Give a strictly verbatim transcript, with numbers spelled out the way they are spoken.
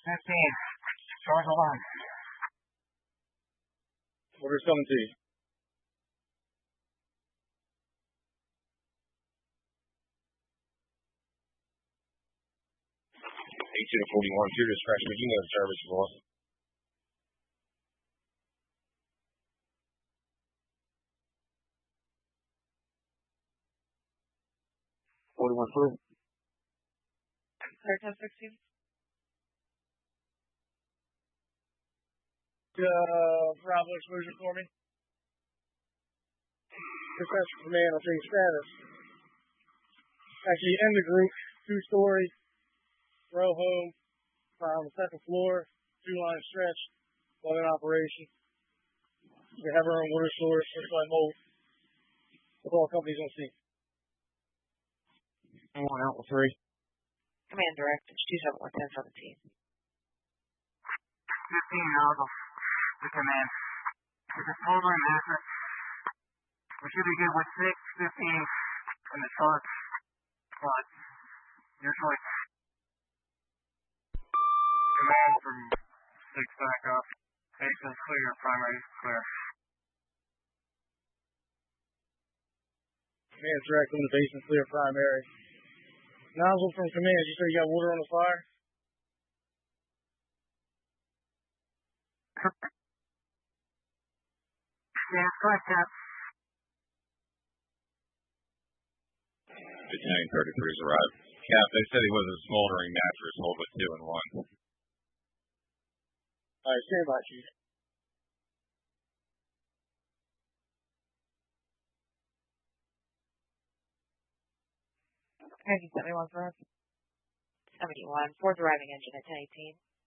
fifteen. Charge the line. Order seventeen. eighteen to forty-one, pure discretion. You know the service, boss. forty-one through. thirteen sixteen. Uh, Bravo exposure for me. Dispatch command, I'll tell you status. Actually, in the group, two-story, row home, uh, on the second floor, two-line stretch, one in operation. We have our own water source, looks like mold. With all companies on scene. One out with three. Command direct, two seven one ten seventeen. fifteen out of the command. It's a totally massive. We should be good with six, fifteen, and the start. But, your choice. Command from six back up. Basin clear, primary clear. Command direct on the basin clear primary. Nozzle from command, you say you got water on the fire? Yeah, correct, Cap. fifteen thirty-three has arrived. Cap, they said he was a smoldering mattress, hold with two and one. Alright, stand by, Chief. nineteen seventy-one for us. seventy-one. Fourth arriving engine at ten eighteen.